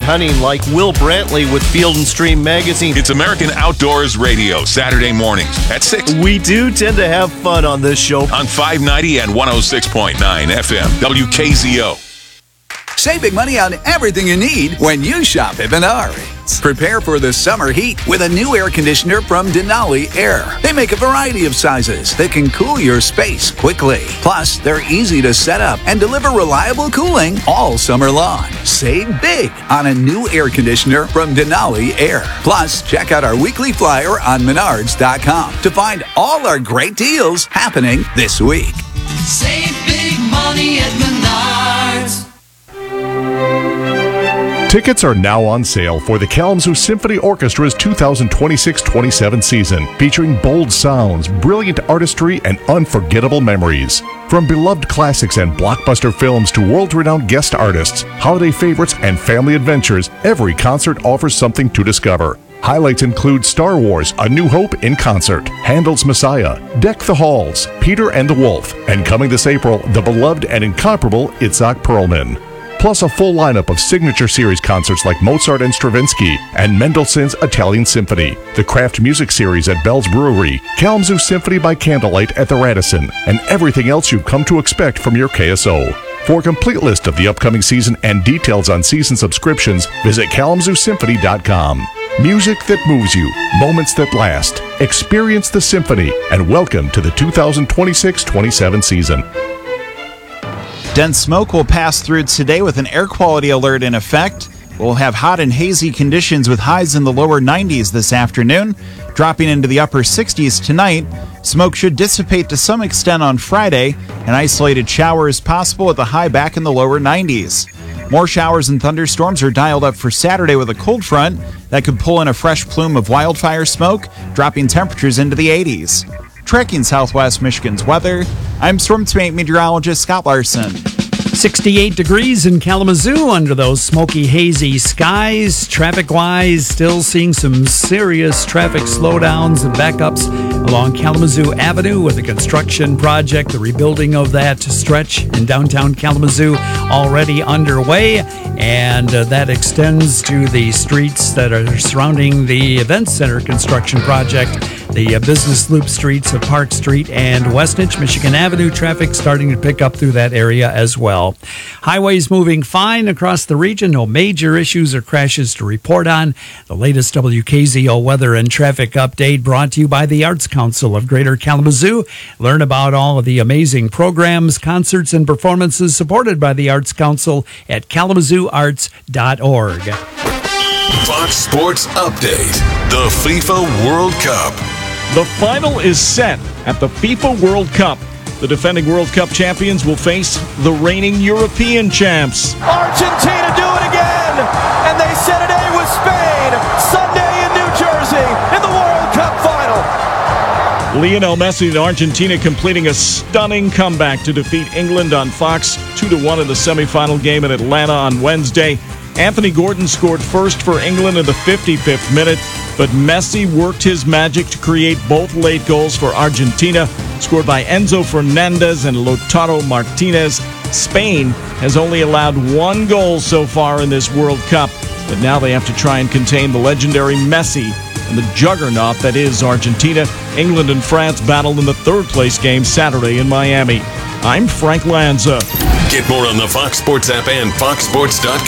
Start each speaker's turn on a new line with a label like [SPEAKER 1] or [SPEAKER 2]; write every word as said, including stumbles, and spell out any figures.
[SPEAKER 1] hunting like Will Brantley with Field and Stream magazine.
[SPEAKER 2] It's American Outdoors Radio, Saturday mornings at six.
[SPEAKER 1] We do tend to have fun on this show.
[SPEAKER 2] On five ninety and one oh six point nine F M, W K Z O.
[SPEAKER 3] Save big money on everything you need when you shop at Menards. Prepare for the summer heat with a new air conditioner from Denali Air. They make a variety of sizes that can cool your space quickly. Plus, they're easy to set up and deliver reliable cooling all summer long. Save big on a new air conditioner from Denali Air. Plus, check out our weekly flyer on menards dot com to find all our great deals happening this week.
[SPEAKER 4] Save big money at Menards.
[SPEAKER 5] Tickets are now on sale for the Kalamazoo Symphony Orchestra's two thousand twenty-six twenty-seven season, featuring bold sounds, brilliant artistry, and unforgettable memories. From beloved classics and blockbuster films to world-renowned guest artists, holiday favorites, and family adventures, every concert offers something to discover. Highlights include Star Wars: A New Hope in concert, Handel's Messiah, Deck the Halls, Peter and the Wolf, and coming this April, the beloved and incomparable Itzhak Perlman. Plus a full lineup of signature series concerts like Mozart and Stravinsky and Mendelssohn's Italian Symphony, the Craft Music Series at Bell's Brewery, Kalamazoo Symphony by Candlelight at the Radisson, and everything else you've come to expect from your K S O. For a complete list of the upcoming season and details on season subscriptions, visit kalamazoo symphony dot com. Music that moves you, moments that last. Experience the symphony, and welcome to the two thousand twenty-six twenty-seven season.
[SPEAKER 6] Dense smoke will pass through today with an air quality alert in effect. We'll have hot and hazy conditions with highs in the lower nineties this afternoon, dropping into the upper sixties tonight. Smoke should dissipate to some extent on Friday, and isolated showers possible with a high back in the lower nineties. More showers and thunderstorms are dialed up for Saturday with a cold front that could pull in a fresh plume of wildfire smoke, dropping temperatures into the eighties. Tracking Southwest Michigan's weather, I'm Storm Team meteorologist Scott Larson.
[SPEAKER 7] sixty-eight degrees in Kalamazoo under those smoky, hazy skies. Traffic-wise, still seeing some serious traffic slowdowns and backups along Kalamazoo Avenue with the construction project, the rebuilding of that stretch in downtown Kalamazoo already underway. And uh, that extends to the streets that are surrounding the Event Center construction project, the uh, business loop streets of Park Street and Westnedge, Michigan Avenue. Traffic starting to pick up through that area as well. Highways moving fine across the region. No major issues or crashes to report on. The latest W K Z O weather and traffic update brought to you by the Arts Council of Greater Kalamazoo. Learn about all of the amazing programs, concerts, and performances supported by the Arts Council at kalamazoo arts dot org.
[SPEAKER 2] Fox Sports Update. The FIFA World Cup.
[SPEAKER 8] The final is set at the FIFA World Cup. The defending World Cup champions will face the reigning European champs.
[SPEAKER 9] Argentina do it again, and they set an A with Spain Sunday in New Jersey in the World Cup final.
[SPEAKER 8] Lionel Messi and Argentina completing a stunning comeback to defeat England on Fox two to one in the semifinal game in Atlanta on Wednesday. Anthony Gordon scored first for England in the fifty-fifth minute, but Messi worked his magic to create both late goals for Argentina, scored by Enzo Fernandez and Lautaro Martinez. Spain has only allowed one goal so far in this World Cup, but now they have to try and contain the legendary Messi and the juggernaut that is Argentina. England and France battle in the third-place game Saturday in Miami. I'm Frank Lanza.
[SPEAKER 2] Get more on the Fox Sports app and fox sports dot